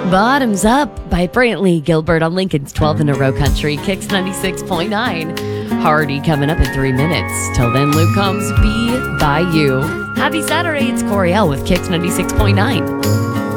Bottoms Up by Brantley Gilbert on Lincoln's 12 in a row country, Kicks 96.9. Hardy coming up in 3 minutes. Till then, Luke Combs, Be By You. Happy Saturday, it's Coriel with Kicks 96.9.